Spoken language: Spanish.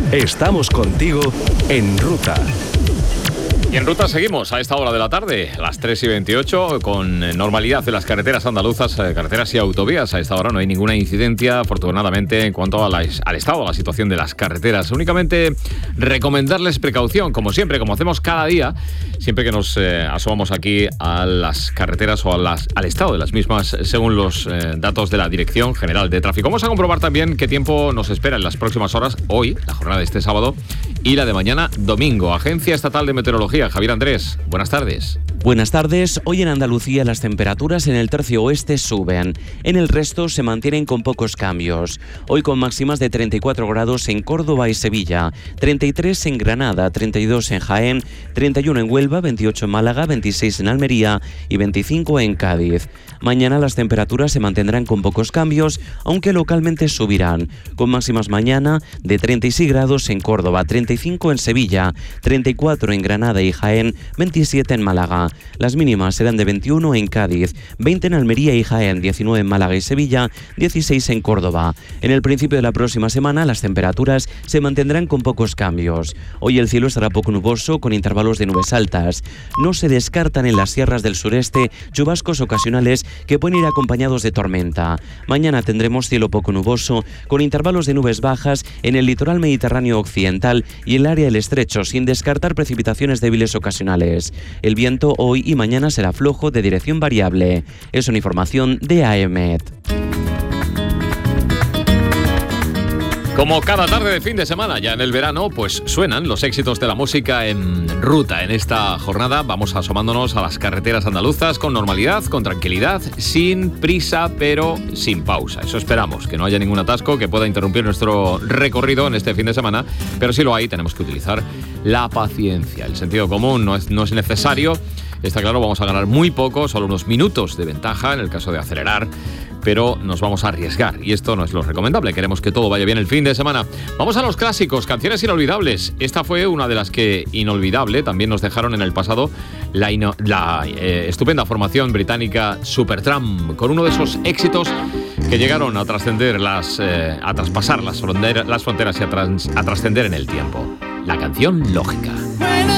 Estamos contigo en Ruta. Y en Ruta seguimos a esta hora de la tarde, las 3:28, con normalidad en las carreteras andaluzas, carreteras y autovías. A esta hora no hay ninguna incidencia, afortunadamente, en cuanto al estado, a la situación de las carreteras. Únicamente recomendarles precaución, como siempre, como hacemos cada día, siempre que nos asomamos aquí a las carreteras o al estado de las mismas, según los datos de la Dirección General de Tráfico. Vamos a comprobar también qué tiempo nos espera en las próximas horas, hoy, la jornada de este sábado, y la de mañana, domingo. Agencia Estatal de Meteorología, Javier Andrés, buenas tardes. Buenas tardes. Hoy en Andalucía las temperaturas en el tercio oeste suben. En el resto se mantienen con pocos cambios. Hoy con máximas de 34 grados en Córdoba y Sevilla, 33 en Granada, 32 en Jaén, 31 en Huelva, 28 en Málaga, 26 en Almería y 25 en Cádiz. Mañana las temperaturas se mantendrán con pocos cambios, aunque localmente subirán, con máximas mañana de 36 grados en Córdoba, 35 en Sevilla, 34 en Granada y Jaén, 27 en Málaga. Las mínimas serán de 21 en Cádiz, 20 en Almería y Jaén, 19 en Málaga y Sevilla, 16 en Córdoba. En el principio de la próxima semana las temperaturas se mantendrán con pocos cambios. Hoy el cielo estará poco nuboso con intervalos de nubes altas. No se descartan en las sierras del sureste chubascos ocasionales que pueden ir acompañados de tormenta. Mañana tendremos cielo poco nuboso con intervalos de nubes bajas en el litoral mediterráneo occidental y el área del estrecho, sin descartar precipitaciones débiles ocasionales. El viento hoy y mañana será flojo de dirección variable. Es una información de AEMET. Como cada tarde de fin de semana, ya en el verano, pues suenan los éxitos de la música en Ruta. En esta jornada vamos asomándonos a las carreteras andaluzas con normalidad, con tranquilidad, sin prisa, pero sin pausa. Eso esperamos, que no haya ningún atasco que pueda interrumpir nuestro recorrido en este fin de semana, pero si lo hay, tenemos que utilizar la paciencia. El sentido común no es necesario. Está claro, vamos a ganar muy poco, solo unos minutos de ventaja en el caso de acelerar, pero nos vamos a arriesgar y esto no es lo recomendable. Queremos que todo vaya bien el fin de semana. Vamos a los clásicos, canciones inolvidables. Esta fue una de las que, inolvidable, también nos dejaron en el pasado la estupenda formación británica Supertramp, con uno de esos éxitos que llegaron a trascender a traspasar las fronteras y a trascender en el tiempo. La canción Lógica.